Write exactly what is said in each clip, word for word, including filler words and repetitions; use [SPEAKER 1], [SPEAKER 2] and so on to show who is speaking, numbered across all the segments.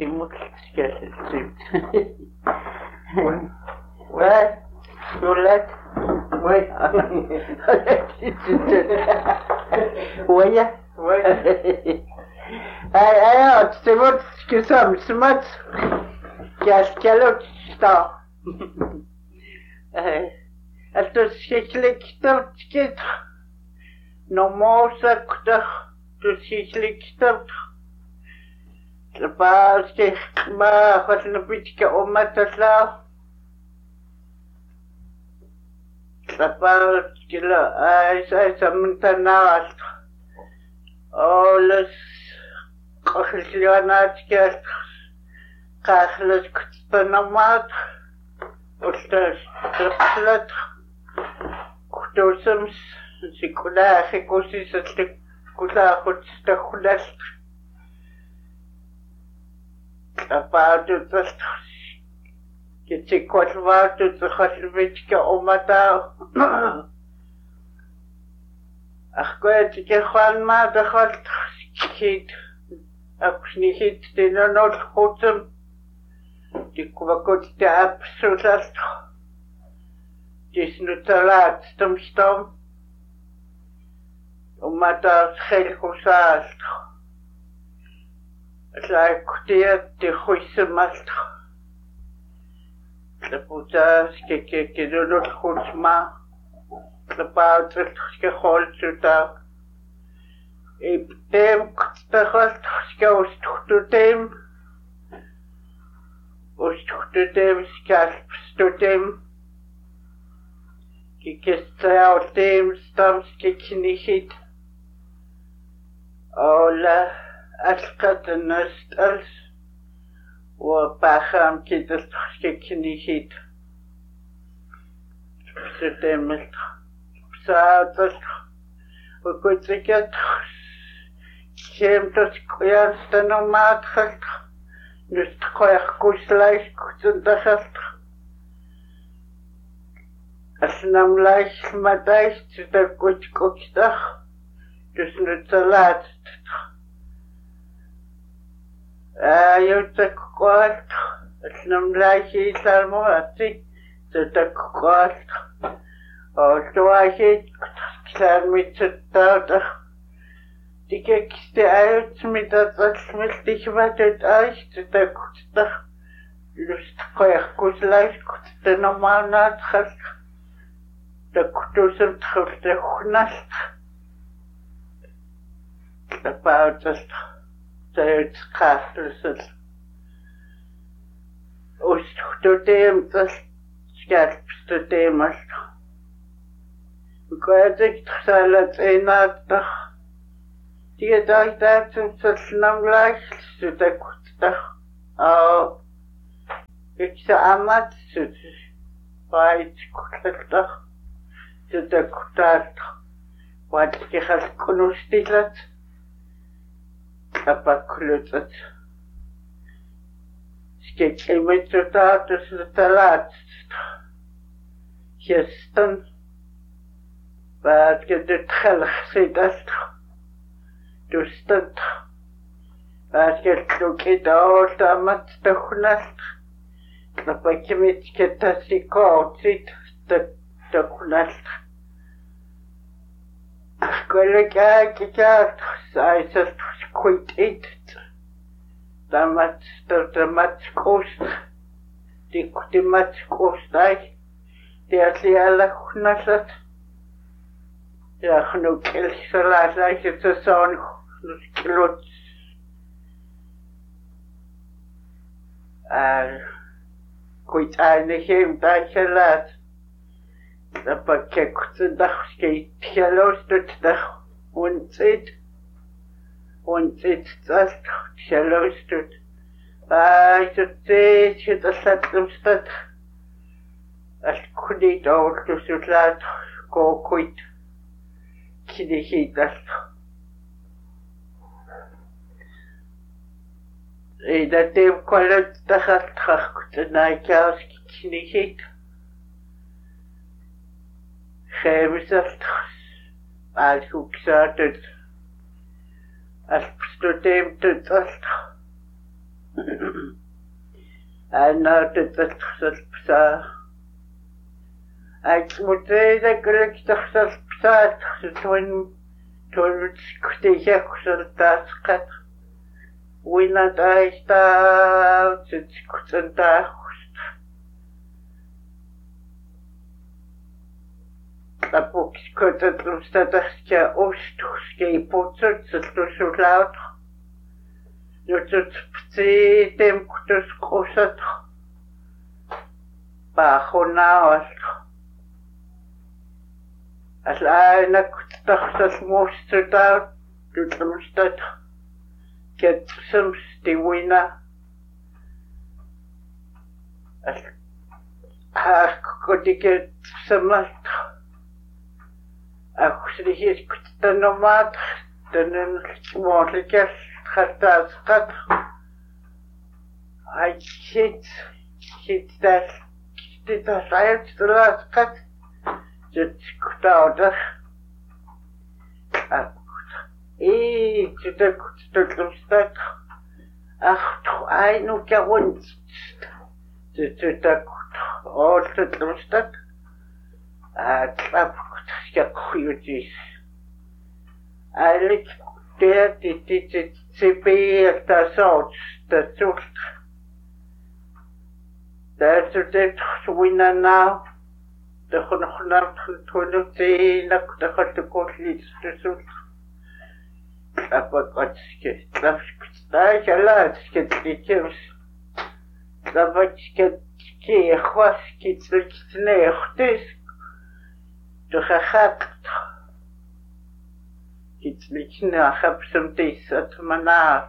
[SPEAKER 1] Timot skæsset. Hvad? Julet?
[SPEAKER 2] Oui.
[SPEAKER 1] Oya?
[SPEAKER 2] Oui.
[SPEAKER 1] Ay, ay, Timot skæsset smat. Kæskelot star. Altså, skæslikter skæt. Normosakter. Du skæslikter. Lepas ke ma khosna pitka umatasla. Lepas kila ai sai samantana. Alles khoslianat ke khaslas kutanamat. Ustas trslat. Kutosams sikula khikusi satlik kula khutstakhulast. About the get a quadrant to the Hosvitska Omata. Ach, go to get one mother hot kid. Up hit the not hotem. The Kuakot the absolute. This Nutalat, Stum Stum. Omata Helhusast. Like dear, the Huisemast. The Buddha's cake, the little Husma, the powder, the whole to the. If them the host goes to them, was to them, scalps to them. He kissed out them, stumps kicking hit. All أسقط النستلس وباخام كده تحكيني هيت بسدمت بساعدت وكنت كده كيم تسكويان ستنومات خلت نستقويخ كوسلايش كنت دخلت أسنام لايش مدايش تدركوش كوكتاخ تسنتلات يوتك قالت اسلام لايشي سالمواتي تتك قالت وتواجد كتار متتاوتة تيكا كستي آيوت متتاوت ملتيك باتت آيش تتك كتاخ لستقويخ كوزلايش كتتنمانات خلق تكتوسم تخلت خنالت تباوتست It's castles. Ost to them, the scalps to them. Because it's salad in that. Do you die that in such long life to the good? Oh, it's a amat to the good to the good. What he has conusted. Apaklutat. Skik imitutatus talat. Heston. Bad get the tell sidast. Dustant. Bad get look it all the mat the hunast. The pakimit get a siko sit the the hunast. Quella cat, I just quit it. The much, the much cost, the the much cost, I, the Atliala Nasat, the Hanu Kelsalat, like it's a son, clothes. Uh, quit I the him, that's a lad. The packet the dachske hello stood the one it one it just hello stood. I should say should the set them stood as could it all to shoot lad go quit kiddy heat that that they call it the hat the night house kiddy heat. Gemiseld als ik zat het als student het als أنا تتخسر بسا أكمتينا كلك تخسر بسا تخسر تون تسكتيها كسر تاسقط وينا تايستا تسكتن تاخست أبوك سكتت لمستدخسكا أوستخسكي بوتسر تسلسلات نتسبتي تم كتس قوست باخونا أسلخ الآن كنت تخصص موستدار تتمستد كت سمستي وينا هاك كنت كت سمست أخسريه كنت تنمات تنن مولكس خطاز قط هاي شيت شيت داس شيت داس عيب تلاس قط جت كتاودر أكت إيه جت كت تلمستك أخت عينو كونت جت كت أول تلمستك أتلعب كت كخيوتيس أليك تيا تي تي تي تبي تاسوت تاسوت تاسوت تخشوينا ناو تخن خنام تخلو تينك تخل تقول لي تسوت أبغى أتسكت تلفك تايش لا تسكت تيجيس تلفك تسكت كي خواس كي تلكتني أختيس تخاخات كي تلكتني أخب سمتيس أتمنى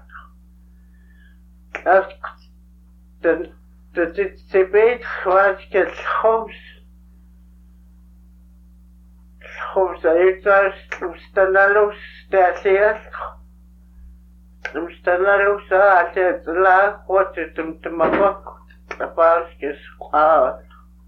[SPEAKER 1] أسكت تتسبيت خواس كالخمس خمسة يتعش مستنالوس تأسيس مستنالوس أسيس لا خواتي تمتمفك تبارش كسقاط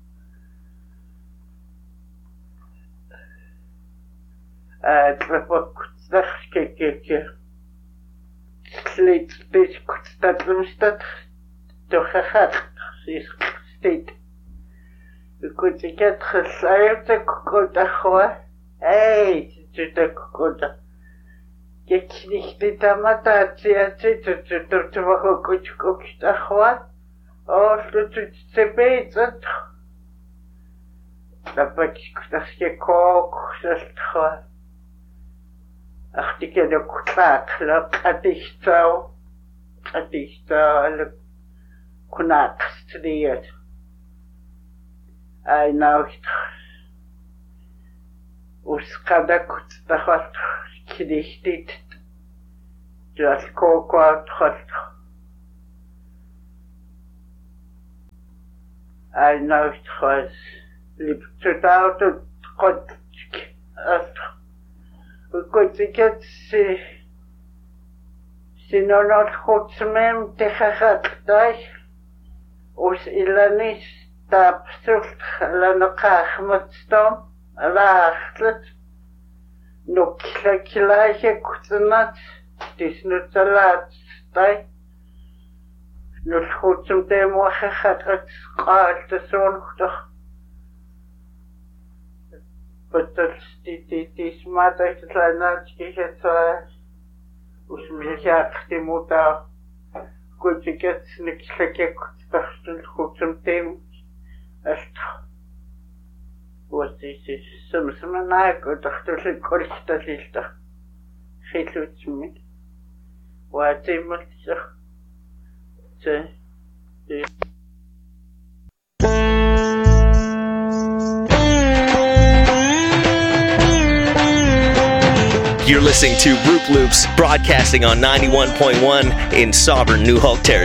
[SPEAKER 1] أتفك تدخش كي كي كي سليت تيش كنت تتلمستت تخخات سيس ستيت كنت كتخص عيبتك كنت أخوة أي تتك كنت كيكنيكتي تامتا تياتي تتتتتبخو كنت كنت أخوة أو تتتبيت لبك كنت أخي كوك سلتخوة أختي كده كتاك لك أتيشتاو أتيشتاو لك كناك ستريت أي ناوشت وسكادا كنت تخلت كديشتيت جاس كوكو تخلت أي ناوشت خاز لبتتاو تقدك أسخ وكنت كت سي سينونات خوتسمم تخخت داش وس إلانيس تاب سلت لنقاخ متستم لا أخلت نوكلا كلاجة كتنات تسنو تلات ستاي نوشخوتسم تيم وخخت قال تسون خطخ بطلس تي تي تي سماتا كتلانات كيشتا وسميشا اختموتا كنت كت نكسلكي كنت تخشن خوتسم تيم أشتخ وستيسي سمسمناك وتختوش الكورشتا ليلتا خيلو تسمي واتي ملتسخ تي تي
[SPEAKER 2] You're listening to Roop Loops, broadcasting on ninety-one point one in sovereign New Hulk territory.